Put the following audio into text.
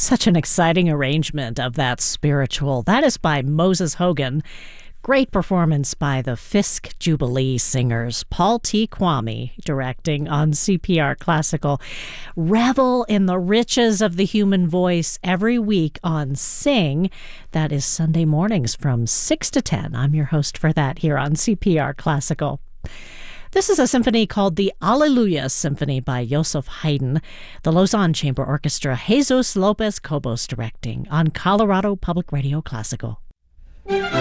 Such an exciting arrangement of that spiritual. That is by Moses Hogan. Great performance by the Fisk Jubilee Singers. Paul T. Kwame directing on CPR Classical. Revel in the riches of the human voice every week on Sing. That is Sunday mornings from 6 to 10. I'm your host for that here on CPR Classical. This is a symphony called the Alleluia Symphony by Joseph Haydn. The Lausanne Chamber Orchestra, Jesus Lopez Cobos directing on Colorado Public Radio Classical.